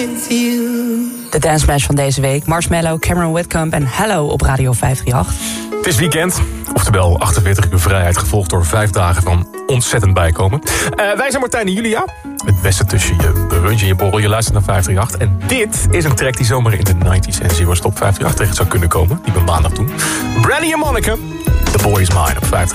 De dance smash van deze week. Marshmello, Cameron Whitcomb en Hello op Radio 538. Het is weekend, oftewel 48 uur vrijheid gevolgd door 5 dagen van ontzettend bijkomen. Wij zijn Martijn en Julia. Het beste tussen je brunch en je borrel. Je luistert naar 538. En dit is een track die zomaar in de 90s en Zero's Top 538 terecht zou kunnen komen. Die we maandag doen. Brandy en Monica. The Boy Is Mine op 538.